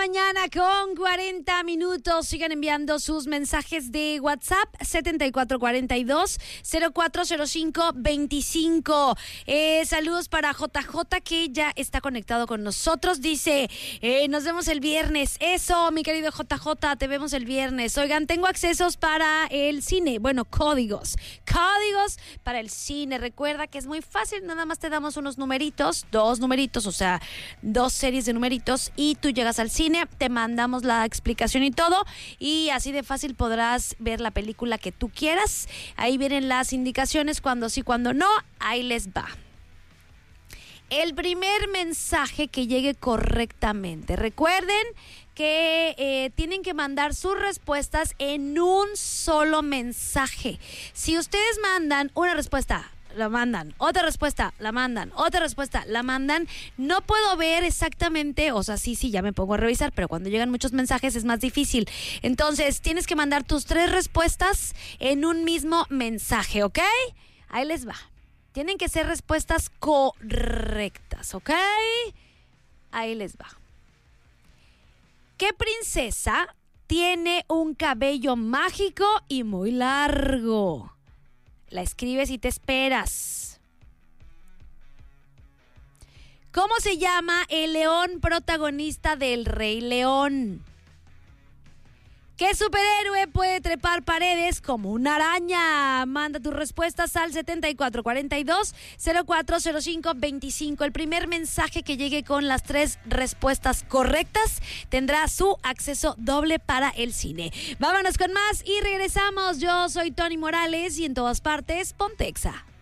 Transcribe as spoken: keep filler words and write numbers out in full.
mañana con cuarenta minutos. Sigan enviando sus mensajes de WhatsApp setenta y cuatro cuarenta y dos cero cuatro cero cinco veinticinco. Eh, saludos para J J que ya está conectado con nosotros. Dice, eh, nos vemos el viernes. Eso, mi querido J J, te vemos el viernes. Oigan, tengo accesos para el cine. Bueno, códigos. Códigos para el cine. Recuerda que es muy fácil. Nada más te damos unos numeritos, dos numeritos, o sea, dos series de numeritos y tú llegas al cine, te mandamos la explicación y todo y así de fácil podrás ver la película que tú quieras. Ahí vienen las indicaciones, cuando sí, cuando no, ahí les va. El primer mensaje que llegue correctamente. Recuerden que eh, tienen que mandar sus respuestas en un solo mensaje. Si ustedes mandan una respuesta, la mandan, otra respuesta, la mandan, otra respuesta, la mandan, no puedo ver exactamente, o sea, sí, sí, ya me pongo a revisar, pero cuando llegan muchos mensajes es más difícil. Entonces, tienes que mandar tus tres respuestas en un mismo mensaje, ¿ok? Ahí les va. Tienen que ser respuestas correctas, ¿ok? Ahí les va. ¿Qué princesa tiene un cabello mágico y muy largo? La escribes y te esperas. ¿Cómo se llama el león protagonista del Rey León? ¿Qué superhéroe puede trepar paredes como una araña? Manda tus respuestas al setenta y cuatro cuarenta y dos cero cuatro cero cinco veinticinco. El primer mensaje que llegue con las tres respuestas correctas tendrá su acceso doble para el cine. Vámonos con más y regresamos. Yo soy Tony Morales y en todas partes, Pontexa.